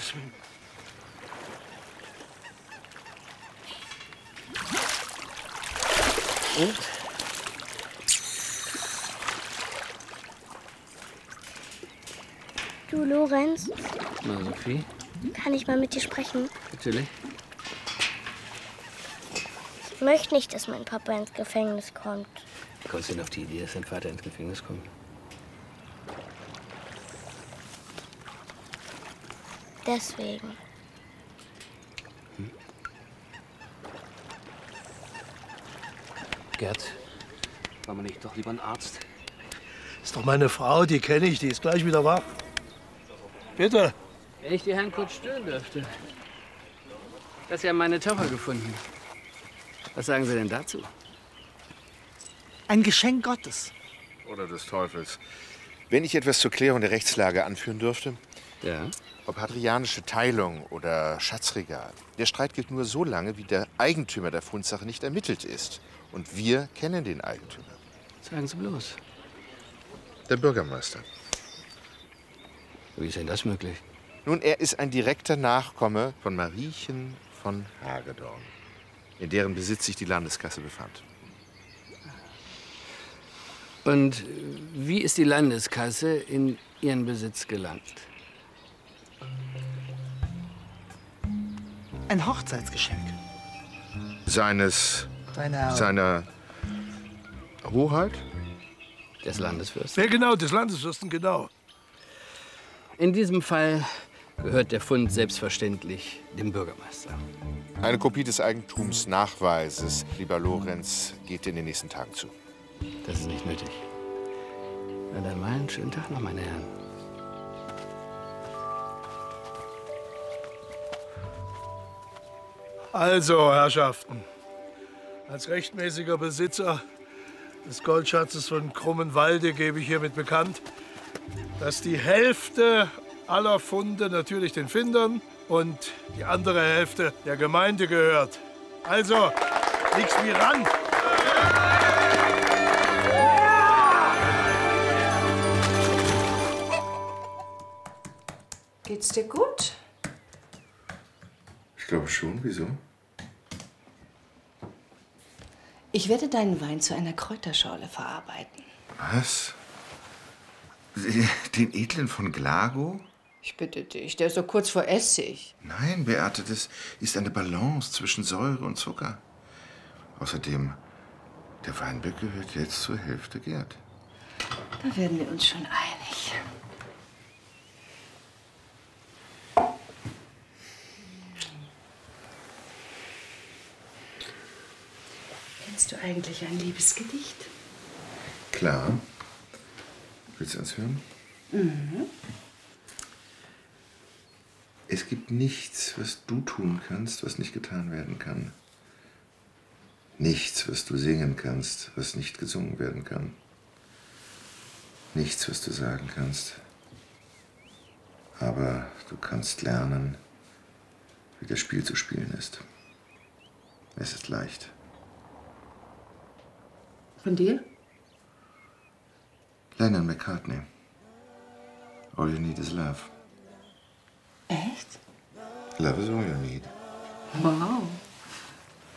Gottes Willen. Und? Du, Lorenz, Na, Sophie? kann ich mal mit dir sprechen? Natürlich. Ich möchte nicht, dass mein Papa ins Gefängnis kommt. Wie kommst du denn auf die Idee, dass dein Vater ins Gefängnis kommt? Deswegen. Gerd, wollen wir nicht doch lieber einen Arzt? Ist doch meine Frau, die kenne ich, die ist gleich wieder wach. Bitte. Wenn ich die Herrn kurz stören dürfte. Das ist ja meine Tochter gefunden. Was sagen Sie denn dazu? Ein Geschenk Gottes. Oder des Teufels. Wenn ich etwas zur Klärung der Rechtslage anführen dürfte, Ja. ob hadrianische Teilung oder Schatzregal, der Streit gilt nur so lange, wie der Eigentümer der Fundsache nicht ermittelt ist. Und wir kennen den Eigentümer. Sagen Sie bloß. Der Bürgermeister. Wie ist denn das möglich? Nun, er ist ein direkter Nachkomme von Mariechen von Hagedorn, in deren Besitz sich die Landeskasse befand. Und wie ist die Landeskasse in Ihren Besitz gelangt? Ein Hochzeitsgeschenk. Seiner Hoheit? Des Landesfürsten? Ja, genau, des Landesfürsten, genau. In diesem Fall gehört der Fund selbstverständlich dem Bürgermeister. Eine Kopie des Eigentumsnachweises, lieber Lorenz, geht in den nächsten Tagen zu. Das ist nicht nötig. Na dann mal einen schönen Tag noch, meine Herren. Also, Herrschaften, als rechtmäßiger Besitzer des Goldschatzes von Krummenwalde gebe ich hiermit bekannt, dass die Hälfte aller Funde natürlich den Findern und die andere Hälfte der Gemeinde gehört. Also, nichts wie ran! Geht's dir gut? Ich glaube schon. Wieso? Ich werde deinen Wein zu einer Kräuterschorle verarbeiten. Was? Den Edlen von Glago? Ich bitte dich, der ist so kurz vor Essig. Nein, Beate, das ist eine Balance zwischen Säure und Zucker. Außerdem, der Weinberg gehört jetzt zur Hälfte Gerd. Da werden wir uns schon einig. Kennst du eigentlich ein Liebesgedicht? Klar. Willst du eins hören? Mhm. Es gibt nichts, was du tun kannst, was nicht getan werden kann. Nichts, was du singen kannst, was nicht gesungen werden kann. Nichts, was du sagen kannst. Aber du kannst lernen, wie das Spiel zu spielen ist. Es ist leicht. Von dir? Lennon McCartney. All you need is love. Echt? Love is all you need. Wow.